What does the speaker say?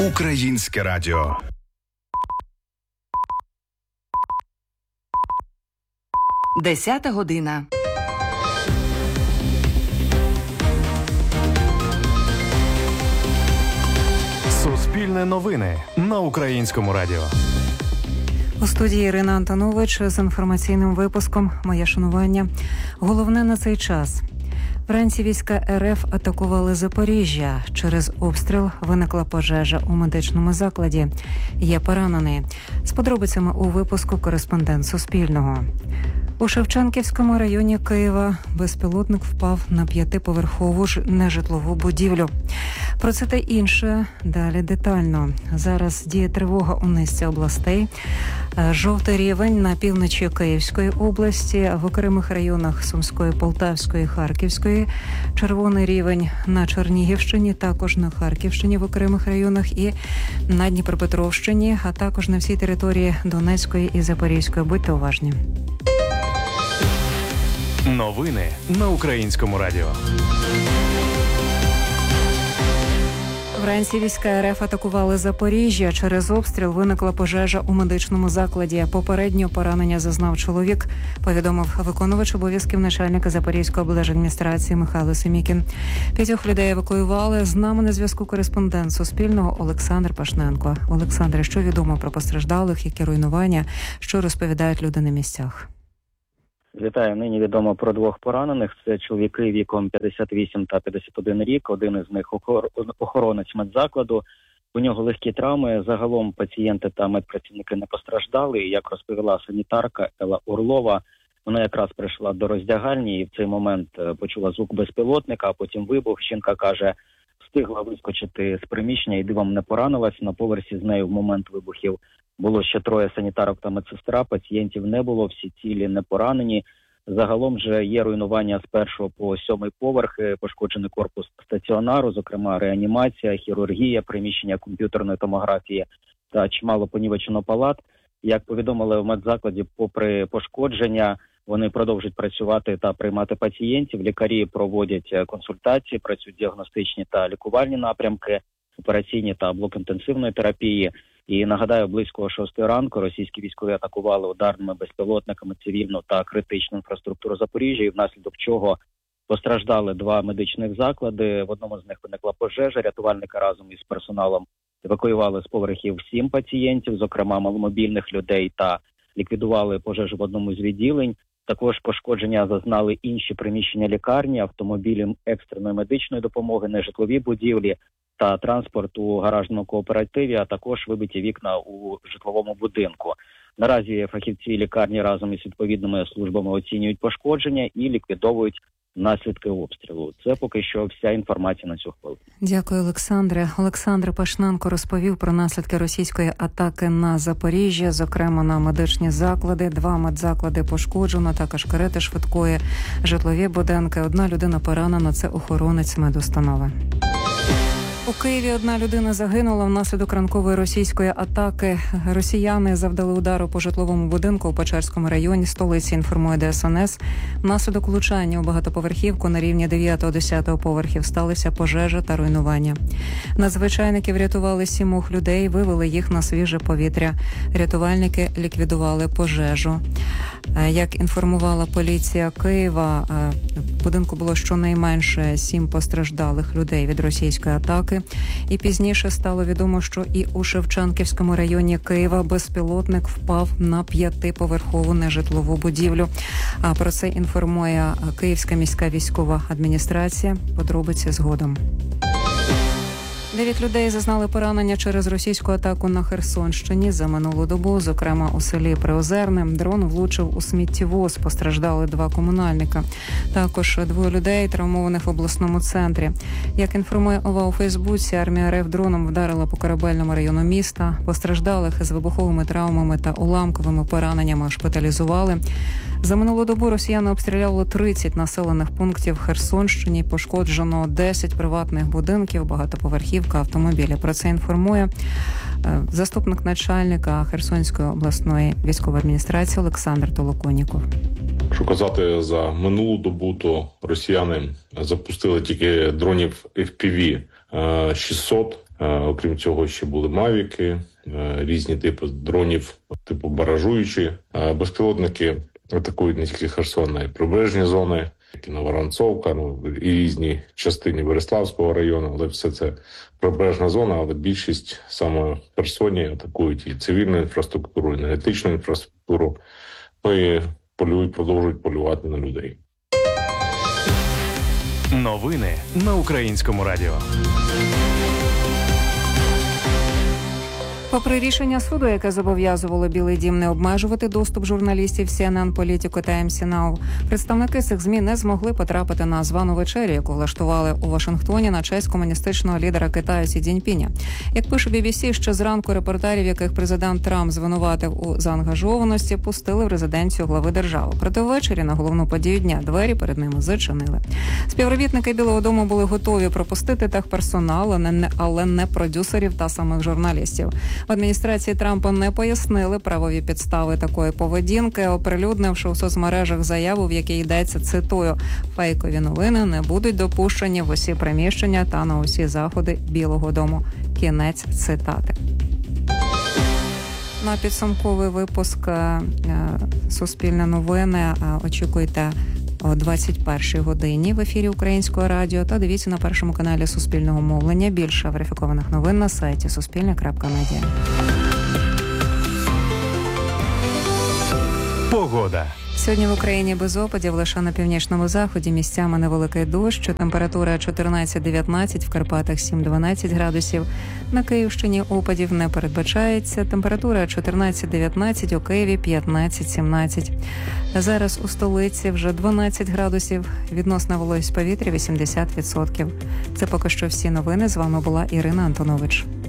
Українське радіо. Десята година. Суспільне новини на Українському радіо. У студії Ірина Антонович з інформаційним випуском «Моє шанування». Головне на цей час. Вранці війська РФ атакували Запоріжжя. Через обстріл виникла пожежа у медичному закладі. Є поранений. З подробицями у випуску кореспондент Суспільного. У Шевченківському районі Києва безпілотник впав на 5-поверхову нежитлову будівлю. Про це та інше далі детально. Зараз діє тривога у низці областей. Жовтий рівень на півночі Київської області, в окремих районах Сумської, Полтавської, Харківської. Червоний рівень на Чернігівщині, також на Харківщині в окремих районах і на Дніпропетровщині, а також на всій території Донецької і Запорізької. Будьте уважні. Новини на Українському радіо. Вранці війська РФ атакували Запоріжжя. Через обстріл виникла пожежа у медичному закладі. Попередньо поранення зазнав чоловік, повідомив виконувач обов'язків начальника Запорізької облдержадміністрації Михайло Семікін. 5 людей евакуювали. З нами на зв'язку кореспондент Суспільного Олександр Пашненко. Олександре, що відомо про постраждалих, які руйнування, що розповідають люди на місцях? Вітаю. Нині відомо про 2 поранених. Це чоловіки віком 58 та 51 рік. Один із них охоронець медзакладу. У нього легкі травми. Загалом пацієнти та медпрацівники не постраждали. Як розповіла санітарка Елла Орлова, вона якраз прийшла до роздягальні і в цей момент почула звук безпілотника, а потім вибух. Жінка каже, встигла вискочити з приміщення і дивом не поранилась. На поверсі з нею в момент вибухів було ще 3 санітарок та медсестра, пацієнтів не було, всі цілі, не поранені. Загалом же є руйнування з 1 по 7 поверхи, пошкоджений корпус стаціонару, зокрема реанімація, хірургія, приміщення комп'ютерної томографії та чимало понівечено палат. Як повідомили в медзакладі, попри пошкодження, вони продовжують працювати та приймати пацієнтів. Лікарі проводять консультації, працюють діагностичні та лікувальні напрямки, операційні та блок інтенсивної терапії. І нагадаю, близько 6 ранку російські військові атакували ударними безпілотниками цивільну та критичну інфраструктуру Запоріжжя, і внаслідок чого постраждали 2 медичних заклади. В одному з них виникла пожежа. Рятувальники разом із персоналом евакуювали з поверхів 7 пацієнтів, зокрема маломобільних людей, та ліквідували пожежу в одному з відділень. Також пошкодження зазнали інші приміщення лікарні, автомобілі екстреної медичної допомоги, нежитлові будівлі та транспорт у гаражному кооперативі, а також вибиті вікна у житловому будинку. Наразі фахівці лікарні разом із відповідними службами оцінюють пошкодження і ліквідовують наслідки обстрілу. Це поки що вся інформація на цю хвилину. Дякую, Олександре. Олександр Пашненко розповів про наслідки російської атаки на Запоріжжя, зокрема на медичні заклади. 2 медзаклади пошкоджено, також карети швидкої, житлові будинки. 1 людина поранена, це охоронець медустанови. У Києві 1 людина загинула внаслідок ранкової російської атаки. Росіяни завдали удару по житловому будинку у Печерському районі столиці, інформує ДСНС. Внаслідок влучання у багатоповерхівку на рівні 9-10 поверхів сталися пожежа та руйнування. Надзвичайники врятували 7 людей, вивели їх на свіже повітря. Рятувальники ліквідували пожежу. Як інформувала поліція Києва, в будинку було щонайменше 7 постраждалих людей від російської атаки. І пізніше стало відомо, що і у Шевченківському районі Києва безпілотник впав на 5-поверхову нежитлову будівлю. А про це інформує Київська міська військова адміністрація. Подробиці згодом. 9 людей зазнали поранення через російську атаку на Херсонщині за минулу добу, зокрема у селі Приозерне. Дрон влучив у сміттєвоз, постраждали 2 комунальника. Також 2 людей травмованих в обласному центрі. Як інформує ОВА у Фейсбуці, армія РФ дроном вдарила по Корабельному району міста. Постраждалих з вибуховими травмами та уламковими пораненнями шпиталізували. За минулу добу росіяни обстріляли 30 населених пунктів Херсонщині, пошкоджено 10 приватних будинків, багатоповерхівка, автомобілі. Про це інформує заступник начальника Херсонської обласної військової адміністрації Олександр Толоконіков. Що казати за минулу добу, то росіяни запустили тільки дронів FPV 600 Окрім цього, ще були мавіки, різні типи дронів, типу баражуючі. Безпілотники атакують не тільки Херсон, а й прибережні зони, як і Новоронцовка, і різні частини Береславського району, але все це прибережна зона, але більшість саме в Херсоні атакують і цивільну інфраструктуру, і енергетичну інфраструктуру, і продовжують полювати на людей. Новини на Українському радіо. Попри рішення суду, яке зобов'язувало Білий дім не обмежувати доступ журналістів CNN, Politico та MC Now, представники цих ЗМІ не змогли потрапити на звану вечерю, яку влаштували у Вашингтоні на честь комуністичного лідера Китаю Сі Цзіньпіня. Як пише BBC, ще зранку репортерів, яких президент Трамп звинуватив у заангажованості, пустили в резиденцію глави держави. Проте ввечері на головну подію дня двері перед ними зачинили. Співробітники Білого дому були готові пропустити техперсонал, але не продюсерів та самих журналістів. В адміністрації Трампа не пояснили правові підстави такої поведінки, оприлюднивши у соцмережах заяву, в якій йдеться, цитую, «Фейкові новини не будуть допущені в усі приміщення та на усі заходи Білого дому». Кінець цитати. На підсумковий випуск «Суспільне новини» очікуйте о 21-й годині в ефірі Українського радіо та дивіться на першому каналі Суспільного мовлення. Більше верифікованих новин на сайті Суспільне.Медіа. Погода. Сьогодні в Україні без опадів, лише на північному заході місцями невеликий дощ, температура 14-19, в Карпатах 7-12 градусів. На Київщині опадів не передбачається, температура 14-19, у Києві 15-17. Зараз у столиці вже 12 градусів, відносна вологість повітря 80%. Це поки що всі новини. З вами була Ірина Антонович.